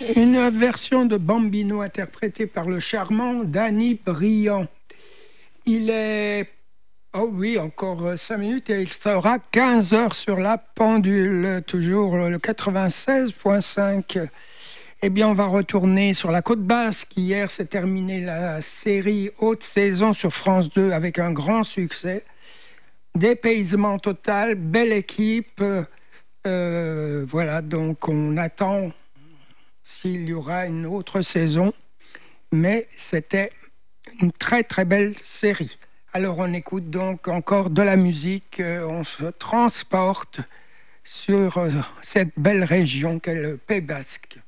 Une version de Bambino interprétée par le charmant Danny Briand. Il est... Oh oui, encore 5 minutes et il sera 15 heures sur la pendule, toujours le 96.5. Eh bien, on va retourner sur la côte basque. Hier, s'est terminée la série Haute Saison sur France 2 avec un grand succès. Dépaysement total, belle équipe. Voilà, donc on attend s'il y aura une autre saison. Mais c'était une très très belle série. Alors on écoute donc encore de la musique. On se transporte sur cette belle région qu'est le Pays Basque.